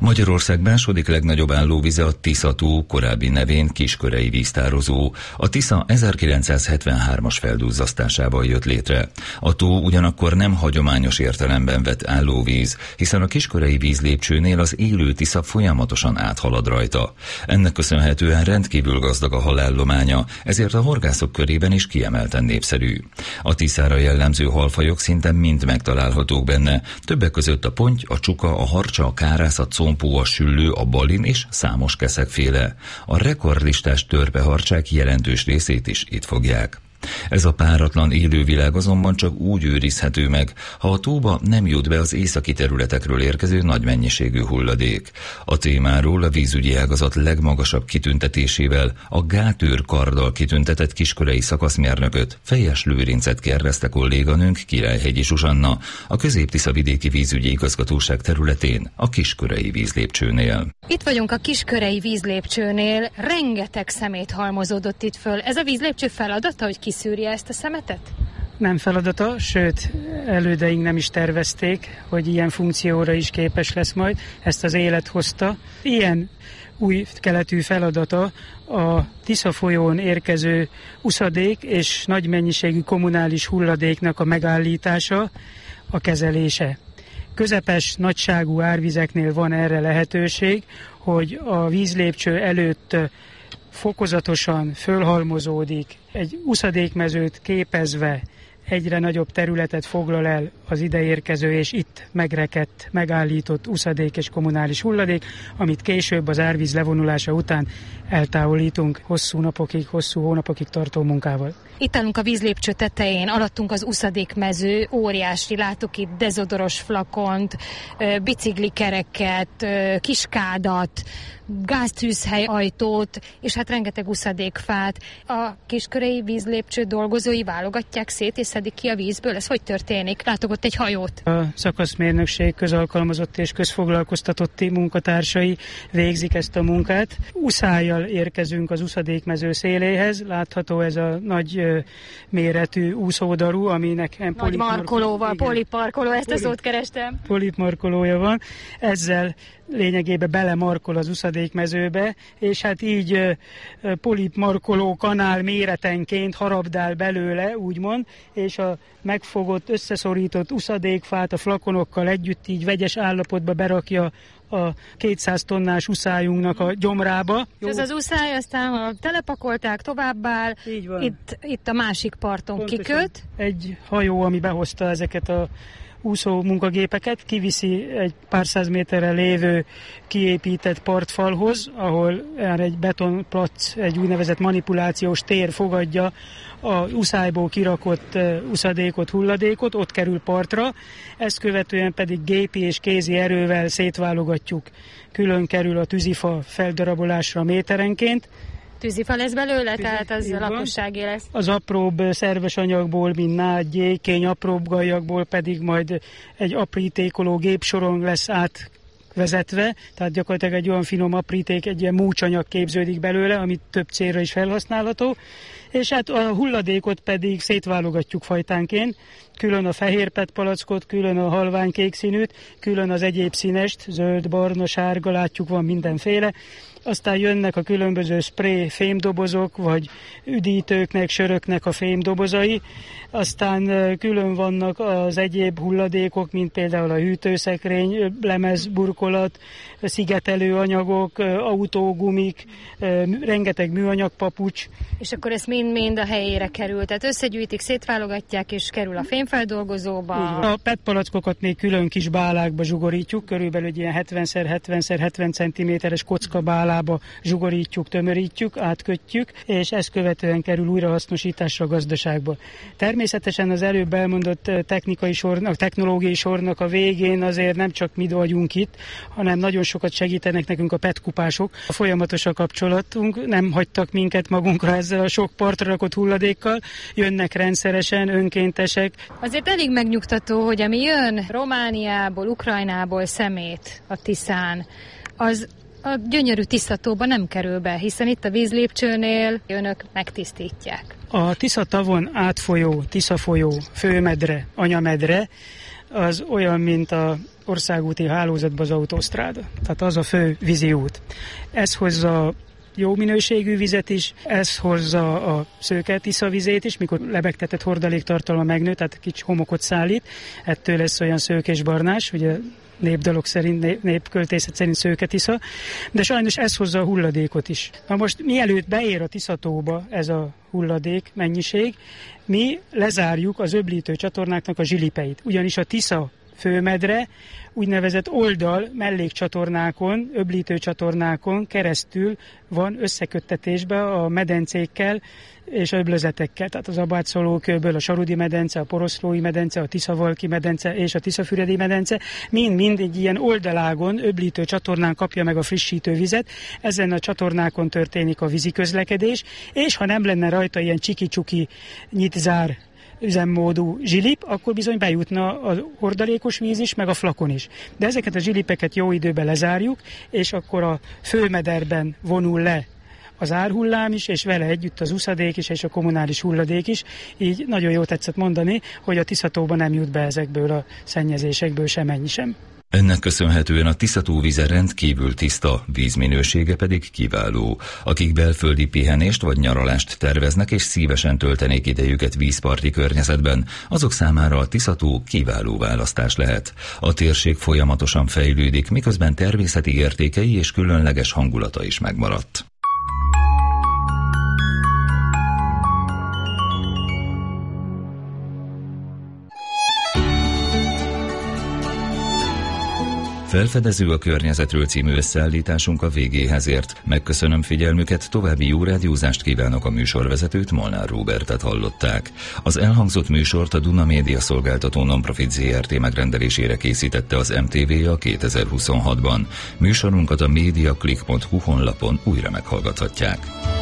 Magyarország második legnagyobb állóvize a Tisza-tó, korábbi nevén Kiskörei víztározó. A Tisza 1973-as feldúzzasztásával jött létre. A tó ugyanakkor nem hagyományos értelemben vett állóvíz, hiszen a kiskörei vízlépcsőnél az élő Tisza folyamatosan áthalad rajta. Ennek köszönhetően rendkívül gazdag a halállománya, ezért a horgászok körében is kiemelten népszerű. A Tiszára jellemző halfajok szinte mind megtalálhatók benne, többek között a ponty, a csuka, a harcsa, a kárász, a compó, a süllő, a balin és számos keszegféle. A rekordlistás törpeharcsák jelentős részét is itt fogják. Ez a páratlan élővilág azonban csak úgy őrizhető meg, ha a tóba nem jut be az északi területekről érkező nagy mennyiségű hulladék. A témáról a vízügyi ágazat legmagasabb kitüntetésével, a Gátőr karddal kitüntetett kiskörei szakaszmérnököt, Fejes Lőrincet kérdezte kolléganőnk, Királyhegyi Zsuzsanna, a Közép-Tisza vidéki vízügyi igazgatóság területén, a kiskörei vízlépcsőnél. Itt vagyunk a kiskörei vízlépcsőnél, rengeteg szemét halmozódott itt föl. Ez a vízlépcső feladata, hogy kiszűrje ezt a szemetet? Nem feladata, sőt, elődeink nem is tervezték, hogy ilyen funkcióra is képes lesz majd, ezt az élet hozta. Ilyen új keletű feladata a Tisza folyón érkező uszadék és nagy mennyiségű kommunális hulladéknak a megállítása, a kezelése. Közepes nagyságú árvizeknél van erre lehetőség, hogy a vízlépcső előtt fokozatosan fölhalmozódik, egy uszadékmezőt képezve egyre nagyobb területet foglal el az ideérkező és itt megrekedt, megállított uszadék és kommunális hulladék, amit később az árvíz levonulása után eltávolítunk hosszú napokig, hosszú hónapokig tartó munkával. Itt állunk a vízlépcső tetején, alattunk az uszadékmező, óriási, látok itt dezodoros flakont, biciklikereket, kiskádat, gáztűzhely ajtót, és hát rengeteg uszadékfát. A kiskörei vízlépcső dolgozói válogatják szét és szedik ki a vízből. Ez hogy történik? Látok ott egy hajót. A szakaszmérnökség közalkalmazott és közfoglalkoztatotti munkatársai végzik ezt a munkát. Uszályjal érkezünk az uszadékmező széléhez. Látható ez a nagy méretű úszódaru, aminek nagy markolóval, poliparkoló, ezt a szót kerestem. Polipmarkolója van. Ezzel lényegében belemarkol az uszadékmezőbe, és hát így polipmarkoló kanál méretenként harabdál belőle, úgymond, és a megfogott, összeszorított uszadékfát a flakonokkal együtt így vegyes állapotba berakja a 200 tonnás uszályunknak a gyomrába. Ez az uszály, aztán telepakolták, továbbáll, itt a másik parton pontosan kiköt. Egy hajó, ami behozta ezeket a úszó munkagépeket, kiviszi egy pár száz méterre lévő kiépített partfalhoz, ahol egy betonplac, egy úgynevezett manipulációs tér fogadja a uszályból kirakott uszadékot, hulladékot, ott kerül partra, ezt követően pedig gépi és kézi erővel szétválogatjuk. Külön kerül a tűzifa feldarabolásra méterenként. Tűzifa lesz belőle, tehát az a lakosságé lesz. Az apróbb szerves anyagból, mint nád, gyékény, apróbb gallyakból pedig majd egy aprítékoló gépsoron lesz átvezetve, tehát gyakorlatilag egy olyan finom apríték, egy ilyen múcsanyag képződik belőle, amit több célra is felhasználható, és hát a hulladékot pedig szétválogatjuk fajtánként, külön a fehér PET palackot, külön a halványkék színűt, külön az egyéb színest, zöld, barna, sárga, látjuk, van mindenféle. Aztán jönnek a különböző spray fémdobozok, vagy üdítőknek, söröknek a fémdobozai. Aztán külön vannak az egyéb hulladékok, mint például a hűtőszekrény, lemezburkolat, szigetelő anyagok, autógumik, rengeteg műanyag papucs. És akkor ez mind a helyére kerül, tehát összegyűjtik, szétválogatják, és kerül a fémfeldolgozóba. A PET palackokat még külön kis bálákba zsugorítjuk, körülbelül egy ilyen 70x70x70 cm-es kocka bálába zsugorítjuk, tömörítjük, átkötjük, és ezt követően kerül újrahasznosításra a gazdaságba. Természetesen az előbb elmondott technológiai sornak a végén azért nem csak mi vagyunk itt, hanem nagyon sokat segítenek nekünk a PET kupások. A folyamatos a kapcsolatunk, nem hagytak minket magunkra ezzel a sok partra rakott hulladékkal, jönnek rendszeresen, önkéntesek. Azért elég megnyugtató, hogy ami jön Romániából, Ukrajnából szemét a Tiszán, az a gyönyörű Tisza-tóba nem kerül be, hiszen itt a vízlépcsőnél önök megtisztítják. A Tisza-tavon átfolyó Tisza folyó, főmedre, anyamedre, az olyan, mint a országúti hálózatba az autósztráda. Tehát az a fő vízi út. Ez hozza jó minőségű vizet is, ez hozza a Szőke-Tisza vizét is, mikor lebegtetett hordaléktartalma megnő, tehát kicsi homokot szállít, ettől lesz olyan szőkés-barnás, ugye népdalok szerint, népköltészet szerint Szőke-Tisza, de sajnos ez hozza a hulladékot is. Na most mielőtt beér a Tiszatóba ez a hulladék mennyiség, mi lezárjuk az öblítő csatornáknak a zsilipeit, ugyanis a Tisza főmedre úgynevezett mellékcsatornákon, öblítő csatornákon keresztül van összeköttetésbe a medencékkel és öblözetekkel, tehát az Abátszolókőből a Sarudi medence, a Poroszlói medence, a Tiszavalki medence és a Tiszafüredi medence mind egy ilyen oldalágon, öblítő csatornán kapja meg a frissítő vizet, ezen a csatornákon történik a vízi közlekedés, és ha nem lenne rajta ilyen csiki-csuki nyitzár üzemmódú zsilip, akkor bizony bejutna a hordalékos víz is, meg a flakon is. De ezeket a zsilipeket jó időben lezárjuk, és akkor a főmederben vonul le az árhullám is, és vele együtt az uszadék is, és a kommunális hulladék is. Így nagyon jó tetszett mondani, hogy a Tiszatóba nem jut be ezekből a szennyezésekből semennyi sem. Ennek köszönhetően a Tiszató víze rendkívül tiszta, vízminősége pedig kiváló. Akik belföldi pihenést vagy nyaralást terveznek és szívesen töltenék idejüket vízparti környezetben, azok számára a Tiszató kiváló választás lehet. A térség folyamatosan fejlődik, miközben természeti értékei és különleges hangulata is megmaradt. Felfedező a környezetről című összeállításunk a végéhez ért. Megköszönöm figyelmüket, további jó rádiózást kívánok, a műsorvezetőt, Molnár Róbertet hallották. Az elhangzott műsort a Duna Média Szolgáltató Nonprofit Zrt. Megrendelésére készítette az MTV-a 2026-ban. Műsorunkat a mediaclick.hu honlapon újra meghallgathatják.